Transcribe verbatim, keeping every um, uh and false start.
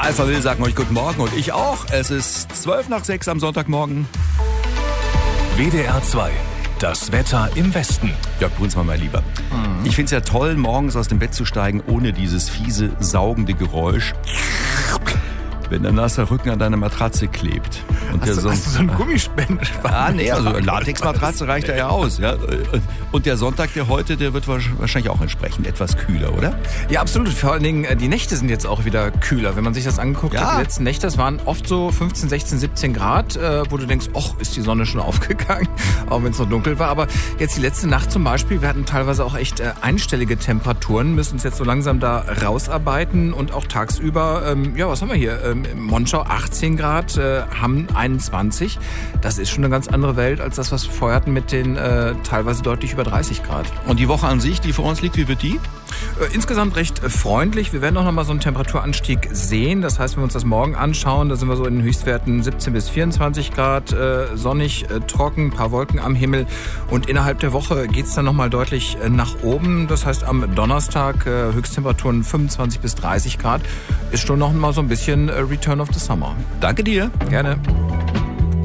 Alpha Will sagen euch guten Morgen und ich auch. Es ist zwölf nach sechs am Sonntagmorgen. W D R zwei. Das Wetter im Westen. Jörg Brunsmann, mein Lieber. Mhm. Ich finde es ja toll, morgens aus dem Bett zu steigen, ohne dieses fiese, saugende Geräusch, wenn der nasse Rücken an deiner Matratze klebt. Und hast, der du, Son- hast du so einen Gummispender? Ah, nee, also eine Latexmatratze reicht ja aus. Ja. Und der Sonntag, der heute, der wird wahrscheinlich auch entsprechend etwas kühler, oder? Ja, absolut. Vor allen Dingen, die Nächte sind jetzt auch wieder kühler. Wenn man sich das angeguckt Ja. hat, die letzten Nächte, das waren oft so fünfzehn, sechzehn, siebzehn Grad, äh, wo du denkst, och, ist die Sonne schon aufgegangen, auch wenn es noch dunkel war. Aber jetzt die letzte Nacht zum Beispiel, wir hatten teilweise auch echt äh, einstellige Temperaturen, müssen uns jetzt so langsam da rausarbeiten und auch tagsüber, ähm, ja, was haben wir hier? Ähm, Monschau achtzehn Grad, äh, Hamm einundzwanzig. Das ist schon eine ganz andere Welt als das, was wir vorher hatten mit den äh, teilweise deutlich über dreißig Grad. Und die Woche an sich, die vor uns liegt, wie wird die? Äh, insgesamt recht äh, freundlich. Wir werden auch noch mal so einen Temperaturanstieg sehen. Das heißt, wenn wir uns das morgen anschauen, da sind wir so in den Höchstwerten siebzehn bis vierundzwanzig Grad, äh, sonnig, äh, trocken, ein paar Wolken am Himmel. Und innerhalb der Woche geht's dann noch mal deutlich äh, nach oben. Das heißt, am Donnerstag äh, Höchsttemperaturen fünfundzwanzig bis dreißig Grad. Ist schon noch mal so ein bisschen äh, Return of the Summer. Danke dir. Gerne.